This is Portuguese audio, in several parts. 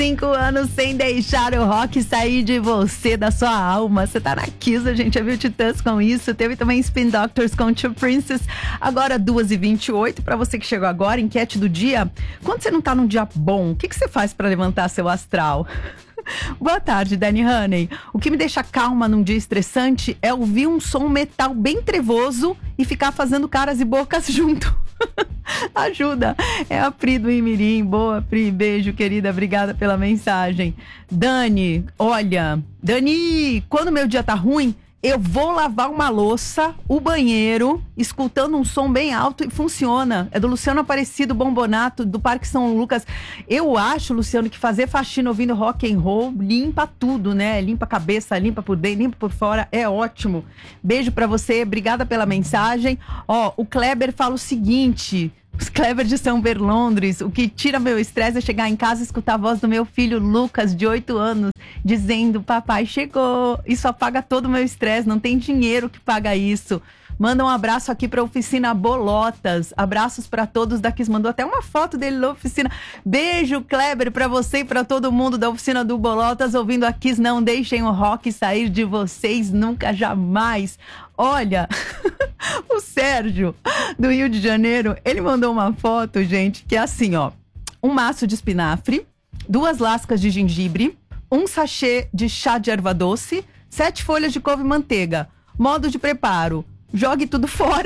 5 anos sem deixar o rock sair de você, da sua alma. Você tá na Kiss, a gente já viu Titãs com isso. Teve também Spin Doctors com Two Princess. Agora 2h28, pra você que chegou agora, enquete do dia. Quando você não tá num dia bom, o que você faz pra levantar seu astral? Boa tarde, Dani Honey. O que me deixa calma num dia estressante é ouvir um som metal bem trevoso e ficar fazendo caras e bocas junto. Ajuda. É a Pri do Imirim. Boa, Pri. Beijo, querida. Obrigada pela mensagem. Dani, olha. Dani, quando meu dia tá ruim, eu vou lavar uma louça, o banheiro, escutando um som bem alto e funciona. É do Luciano Aparecido Bombonato, do Parque São Lucas. Eu acho, Luciano, que fazer faxina ouvindo rock and roll limpa tudo, né? Limpa a cabeça, limpa por dentro, limpa por fora. É ótimo. Beijo pra você, obrigada pela mensagem. Ó, o Kleber fala o seguinte... Os Kleber de São Berlondres, o que tira meu estresse é chegar em casa e escutar a voz do meu filho Lucas, de 8 anos, dizendo: papai chegou. Isso apaga todo o meu estresse, não tem dinheiro que paga isso. Manda um abraço aqui pra Oficina Bolotas. Abraços pra todos da Kiss. Mandou até uma foto dele na oficina. Beijo, Kleber, pra você e pra todo mundo da Oficina do Bolotas ouvindo a Kiss. Não deixem o rock sair de vocês nunca, jamais. Olha, o Sérgio, do Rio de Janeiro, ele mandou uma foto, gente, que é assim, ó. Um maço de espinafre, 2 lascas de gengibre, um sachê de chá de erva doce, 7 folhas de couve-manteiga. Modo de preparo: jogue tudo fora,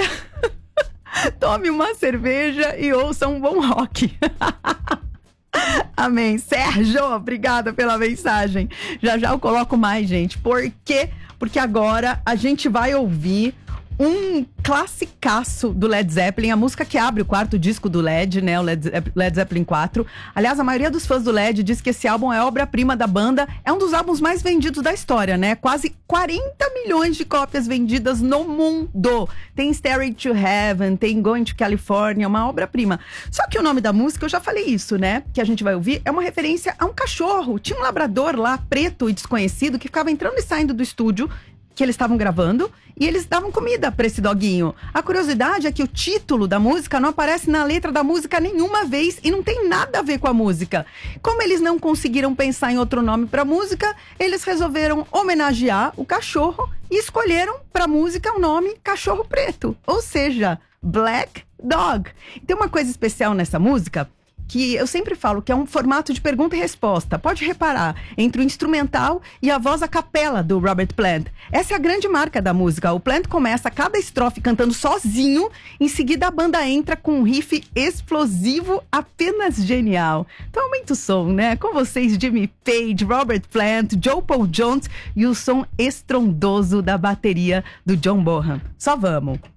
tome uma cerveja e ouça um bom rock. Amém. Sérgio, obrigada pela mensagem. Já já eu coloco mais, gente. Por quê? Porque agora a gente vai ouvir um classicaço do Led Zeppelin, a música que abre o 4º disco do Led, né, o Led Zeppelin 4. Aliás, a maioria dos fãs do Led diz que esse álbum é obra-prima da banda, é um dos álbuns mais vendidos da história, né, quase 40 milhões de cópias vendidas no mundo. Tem Stairway to Heaven, tem Going to California, uma obra-prima. Só que o nome da música, eu já falei isso, né, que a gente vai ouvir, é uma referência a um cachorro. Tinha um labrador lá, preto e desconhecido, que ficava entrando e saindo do estúdio que eles estavam gravando, e eles davam comida pra esse doguinho. A curiosidade é que o título da música não aparece na letra da música nenhuma vez e não tem nada a ver com a música. Como eles não conseguiram pensar em outro nome pra música, eles resolveram homenagear o cachorro e escolheram pra música o nome Cachorro Preto, ou seja, Black Dog. E tem uma coisa especial nessa música, que eu sempre falo que é um formato de pergunta e resposta. Pode reparar, entre o instrumental e a voz a capela do Robert Plant. Essa é a grande marca da música. O Plant começa cada estrofe cantando sozinho, em seguida a banda entra com um riff explosivo apenas genial. Então aumenta o som, né? Com vocês, Jimmy Page, Robert Plant, Joe Paul Jones e o som estrondoso da bateria do John Bonham. Só vamos!